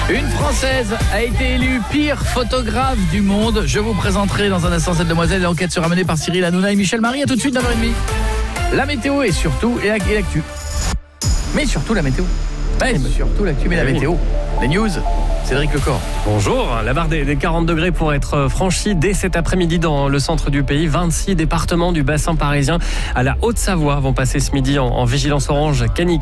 Une Française a été élue pire photographe du monde. Je vous présenterai dans un instant cette demoiselle. L'enquête sera menée par Cyril Hanouna et Michel Marie. À tout de suite, 9h30. La météo et surtout et l'actu. Mais surtout la météo. Surtout l'actu, mais la météo. Les news, Cédric Lecor. Bonjour, la barre des 40 degrés pourrait être franchie dès cet après-midi dans le centre du pays. 26 départements du bassin parisien à la Haute-Savoie vont passer ce midi en vigilance orange canicule.